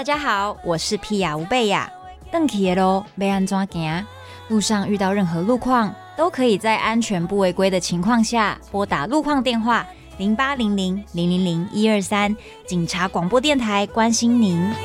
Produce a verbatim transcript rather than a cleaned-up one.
大家好，我是皮亚吴贝亚。回去的路要安怎行？路上遇到任何路况，都可以在安全不违规的情况下拨打路况电话零八零零零零零一二三，警察广播电台关心您。